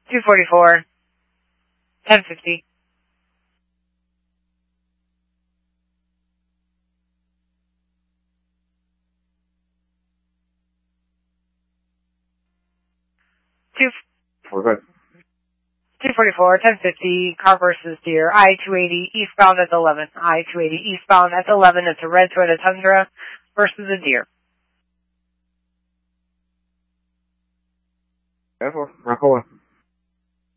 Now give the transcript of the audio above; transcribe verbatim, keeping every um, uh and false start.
two forty-four, ten fifty. Two. We're good. two forty-four, ten fifty, car versus deer, I two eighty, eastbound at eleven. I two eighty, eastbound at eleven. It's a red Toyota Tundra versus a deer. Careful, not going.